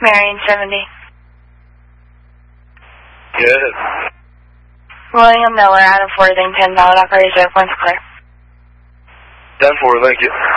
Marion 70. Good. William Miller, out of Worthington, valid operator 0 points clear. 10-4, thank you.